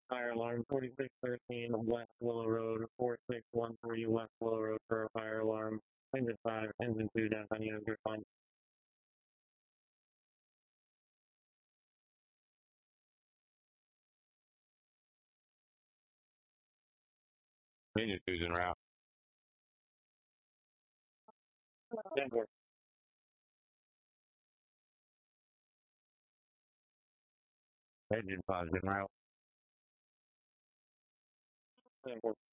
Fire alarm 4613 West Willow Road, 4613 West Willow Road for a fire alarm. Engine 5, engine 2 down on unit respond. Engine 2's en route. 10-4. Engine 5's en route. 10-4.